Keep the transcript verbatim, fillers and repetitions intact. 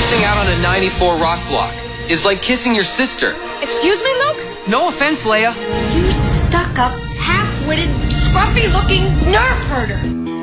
missing out on a ninety-four rock block is like kissing your sister. Excuse me, Luke? No offense, Leia. You stuck-up, half-witted, scruffy-looking nerf herder.